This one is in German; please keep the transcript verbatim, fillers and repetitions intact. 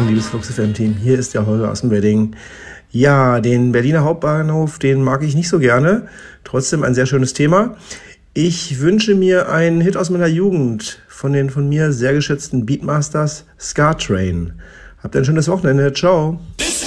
liebes Flux F M-Team. Hier ist der Holger aus dem Wedding. Ja, den Berliner Hauptbahnhof, den mag ich nicht so gerne. Trotzdem ein sehr schönes Thema. Ich wünsche mir einen Hit aus meiner Jugend von den von mir sehr geschätzten Beatmasters, Ska Train. Habt ein schönes Wochenende. Ciao.